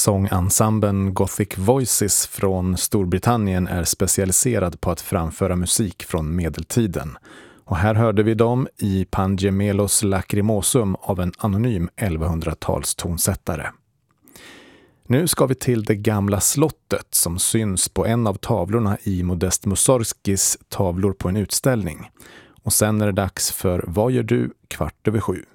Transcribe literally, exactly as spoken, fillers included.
Sångensemblen Gothic Voices från Storbritannien är specialiserad på att framföra musik från medeltiden. Och här hörde vi dem i Pangemelos Lacrimosum av en anonym elvahundratals tonsättare. Nu ska vi till det gamla slottet som syns på en av tavlorna i Modest Mussorgskis tavlor på en utställning. Och sen är det dags för Vad gör du kvart över sju?